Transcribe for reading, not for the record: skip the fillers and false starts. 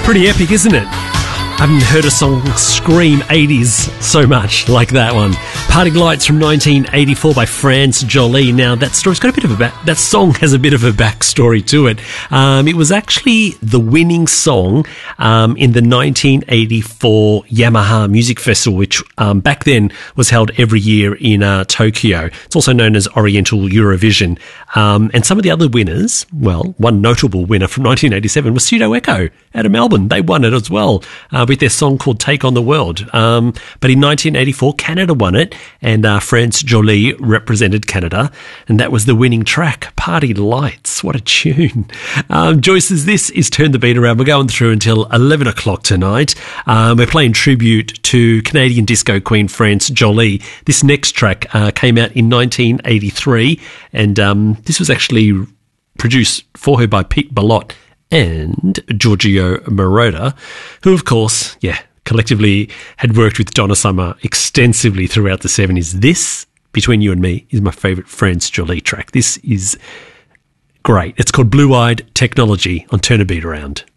Pretty epic, isn't it? I haven't heard a song scream 80s so much like that one. Party Lights from 1984 by France Jolie. Now, that story's got a bit of that song has a bit of a backstory to it. It was actually the winning song in the 1984 Yamaha Music Festival, which back then was held every year in Tokyo. It's also known as Oriental Eurovision. And some of the other winners, well, one notable winner from 1987 was Pseudo Echo out of Melbourne. They won it as well. With their song called Take on the World. But in 1984, Canada won it, and France Jolie represented Canada, and that was the winning track, Party Lights. What a tune. Joyce says, this is Turn the Beat Around. We're going through until 11 o'clock tonight. We're playing tribute to Canadian disco queen France Jolie. This next track came out in 1983, and this was actually produced for her by Pete Bellotte and Giorgio Moroder, who, of course, collectively had worked with Donna Summer extensively throughout the 70s. This, Between You and Me, is my favourite France Jolie track. This is great. It's called Blue Eyed Technology on Turn a Beat Around.